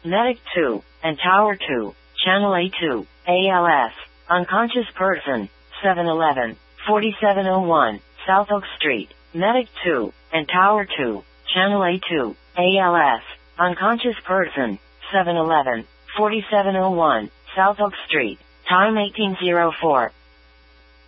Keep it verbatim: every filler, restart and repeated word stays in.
Medic two, and Tower two, Channel A two, A L S, unconscious person, seven eleven, forty-seven oh one, South Oak Street. Medic two, and Tower two, Channel A two, A L S, unconscious person, seven eleven, forty-seven oh one, South Oak Street. Time eighteen oh four.